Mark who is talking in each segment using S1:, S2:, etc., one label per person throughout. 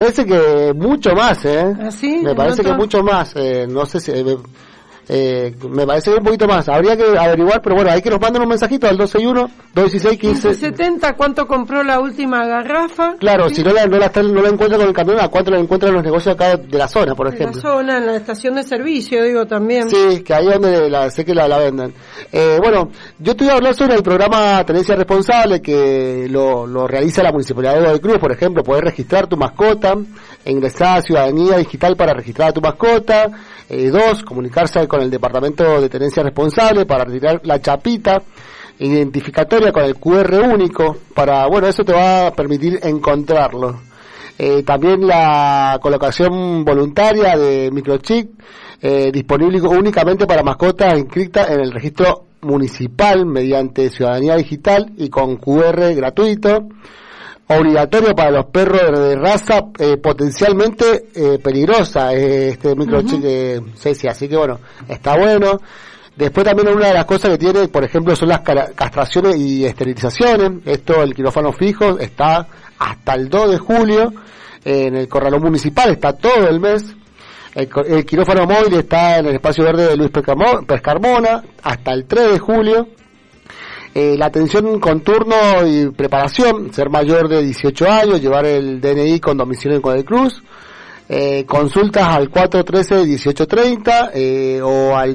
S1: parece que mucho más,
S2: ¿Ah, sí?
S1: Me parece que mucho más, no sé si... me parece que un poquito más, habría que averiguar, pero bueno, hay que nos manden un mensajito al 261-216-1570.
S2: ¿Cuánto compró la última garrafa?
S1: Claro,
S2: ¿sí?
S1: Si no la encuentra con el camión, ¿a cuánto la encuentra en los negocios acá de la zona, por ejemplo?
S2: En la zona, en la estación de servicio, digo, también.
S1: Sí, que ahí es donde sé que la venden. Bueno, yo te voy a hablar sobre el programa Tenencia Responsable que lo realiza la Municipalidad de Godoy Cruz, por ejemplo, poder registrar tu mascota, ingresar a Ciudadanía Digital para registrar a tu mascota. 2, comunicarse con el Departamento de Tenencia Responsable para retirar la chapita identificatoria con el QR único, eso te va a permitir encontrarlo. También la colocación voluntaria de microchip, disponible únicamente para mascotas inscritas en el registro municipal mediante Ciudadanía Digital y con QR gratuito. Obligatorio para los perros de raza potencialmente peligrosa, este microchip Ceci, así que bueno, está bueno. Después también una de las cosas que tiene, por ejemplo, son las castraciones y esterilizaciones. Esto, el quirófano fijo está hasta el 2 de julio, en el corralón municipal está todo el mes. El quirófano móvil está en el espacio verde de Luis Pescarmona hasta el 3 de julio. La atención con turno y preparación, ser mayor de 18 años, llevar el DNI con domicilio en Godoy Cruz, consultas al 413-1830 o al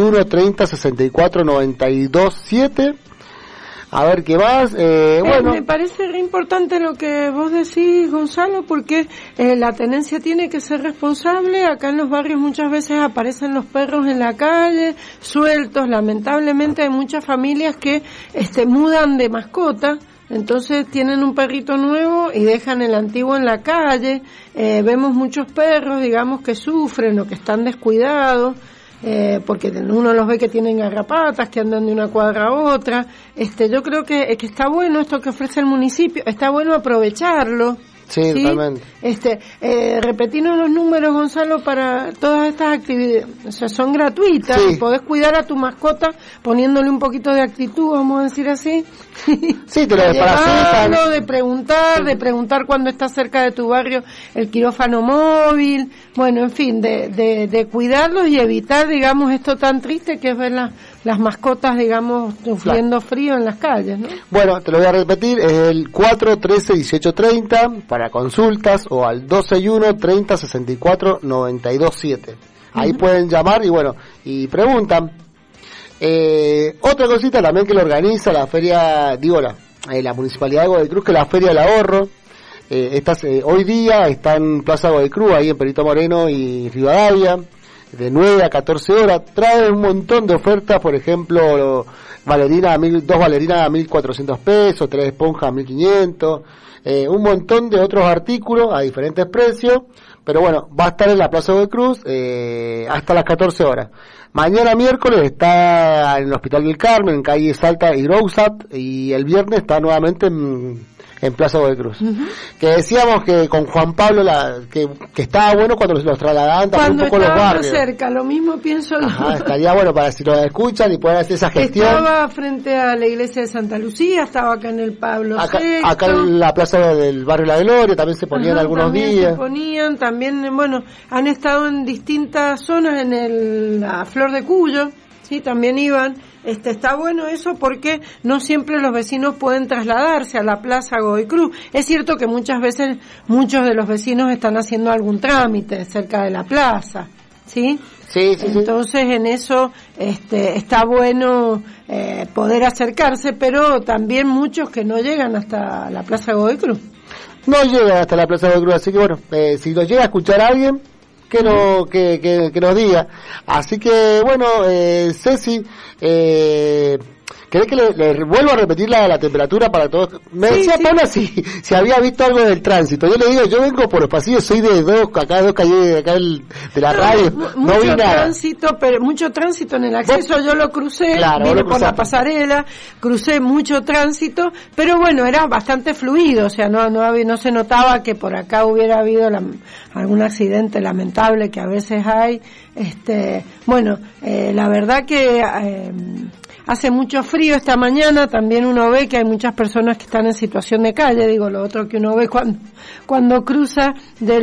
S1: 261-30-64-92-7. A ver qué más.
S2: Me parece re importante lo que vos decís, Gonzalo, porque la tenencia tiene que ser responsable. Acá en los barrios muchas veces aparecen los perros en la calle, sueltos. Lamentablemente hay muchas familias que mudan de mascota. Entonces tienen un perrito nuevo y dejan el antiguo en la calle. Vemos muchos perros, digamos, que sufren o que están descuidados. Porque uno los ve que tienen garrapatas, que andan de una cuadra a otra. Yo creo que está bueno esto que ofrece el municipio, está bueno aprovecharlo.
S1: Sí, totalmente.
S2: Repetirnos los números, Gonzalo, para todas estas actividades. O sea, son gratuitas.
S1: Sí.
S2: Podés cuidar a tu mascota poniéndole un poquito de actitud, vamos a decir así.
S1: Sí, te lo
S2: de preguntar cuando está cerca de tu barrio el quirófano móvil. Bueno, en fin, de cuidarlos y evitar, digamos, esto tan triste que es ver las mascotas, digamos, sufriendo frío en las calles, ¿no?
S1: Bueno, te lo voy a repetir, es el 413-1830 para consultas o al 261-30-64-92-7. Ahí pueden llamar y preguntan. Otra cosita también que lo organiza la feria, la Municipalidad de Godoy Cruz, que es la Feria del Ahorro. Hoy día está en Plaza Godoy Cruz, ahí en Perito Moreno y Rivadavia, de 9 a 14 horas, trae un montón de ofertas, por ejemplo, dos bailarinas a 1.400 pesos, 3 esponjas a 1.500, un montón de otros artículos a diferentes precios, pero bueno, va a estar en la Plaza de Cruz hasta las 14 horas. Mañana miércoles está en el Hospital del Carmen, en calle Salta y Rousat, y el viernes está nuevamente en Plaza Godoy Cruz. Que decíamos que con Juan Pablo que estaba bueno cuando los trasladaban también un poco los barrios.
S2: Cerca, lo mismo pienso.
S1: Estaría bueno para si los escuchan y pueden hacer esa gestión.
S2: Estaba frente a la iglesia de Santa Lucía, estaba acá en el Pablo VI.
S1: Acá en la plaza del barrio La Gloria también se ponían algunos días.
S2: También, han estado en distintas zonas en la Flor de Cuyo, sí, también iban. Está bueno eso porque no siempre los vecinos pueden trasladarse a la Plaza Godoy Cruz. Es cierto que muchas veces muchos de los vecinos están haciendo algún trámite cerca de la plaza, ¿sí?
S1: Sí.
S2: Entonces en eso está bueno poder acercarse, pero también muchos que no llegan hasta la Plaza Godoy Cruz.
S1: No llegan hasta la Plaza Godoy Cruz, así que si lo llega a escuchar alguien, que nos diga. Así que Ceci, ¿querés que le vuelvo a repetir la temperatura para todos? Me decía Paula si había visto algo del tránsito. Yo le digo, yo vengo por los pasillos, soy de dos calles de la radio, no vi nada.
S2: Mucho tránsito en el acceso, yo lo crucé,
S1: claro,
S2: vine por la pasarela, crucé mucho tránsito, pero era bastante fluido, o sea, no se notaba que por acá hubiera habido algún accidente lamentable que a veces hay. La verdad que hace mucho frío esta mañana, también uno ve que hay muchas personas que están en situación de calle, lo otro que uno ve cuando cruza